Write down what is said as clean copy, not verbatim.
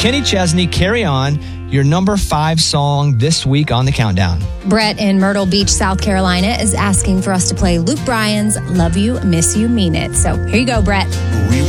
Kenny Chesney, Carry On, your number 5 song this week on the countdown. Brett in Myrtle Beach, South Carolina is asking for us to play Luke Bryan's Love You, Miss You, Mean It. So here you go, Brett. We